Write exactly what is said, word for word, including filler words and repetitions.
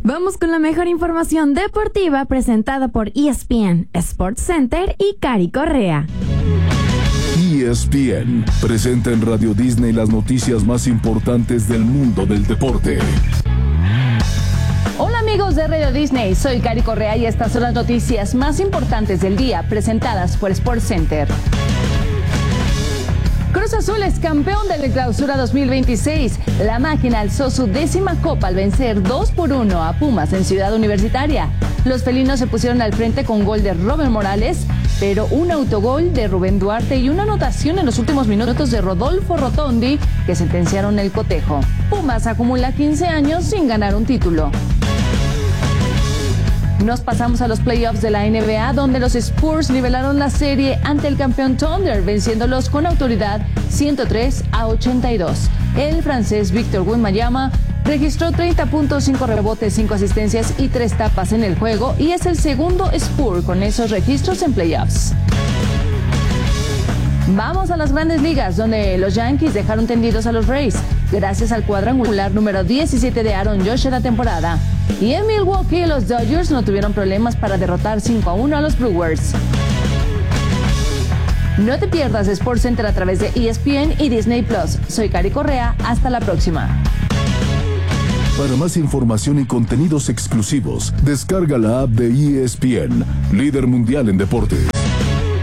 Vamos con la mejor información deportiva presentada por E S P N, Sports Center y Cari Correa. E S P N presenta en Radio Disney las noticias más importantes del mundo del deporte. Hola amigos de Radio Disney, soy Cari Correa y estas son las noticias más importantes del día presentadas por Sports Center. Cruz Azul es campeón de la Clausura dos mil veintiséis. La máquina alzó su décima copa al vencer dos por uno a Pumas en Ciudad Universitaria. Los felinos se pusieron al frente con gol de Robert Morales, pero un autogol de Rubén Duarte y una anotación en los últimos minutos de Rodolfo Rotondi que sentenciaron el cotejo. Pumas acumula quince años sin ganar un título. Nos pasamos a los playoffs de la N B A, donde los Spurs nivelaron la serie ante el campeón Thunder, venciéndolos con autoridad ciento tres a ochenta y dos. El francés Victor Wembanyama registró treinta puntos, cinco rebotes, cinco asistencias y tres tapas en el juego y es el segundo Spur con esos registros en playoffs. Vamos a las grandes ligas, donde los Yankees dejaron tendidos a los Rays, gracias al cuadrangular número diecisiete de Aaron Judge en la temporada. Y en Milwaukee, los Dodgers no tuvieron problemas para derrotar cinco a uno a los Brewers. No te pierdas Sports Center a través de E S P N y Disney Plus. Soy Cari Correa, hasta la próxima. Para más información y contenidos exclusivos, descarga la app de E S P N, líder mundial en deportes.